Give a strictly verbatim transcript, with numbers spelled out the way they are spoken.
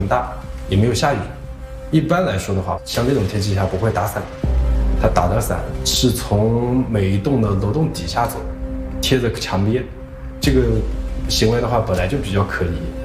很大，也没有下雨。一般来说的话，像这种天气下不会打伞，他打的伞是从每一栋的楼栋底下走，贴着墙边，这个行为的话本来就比较可疑。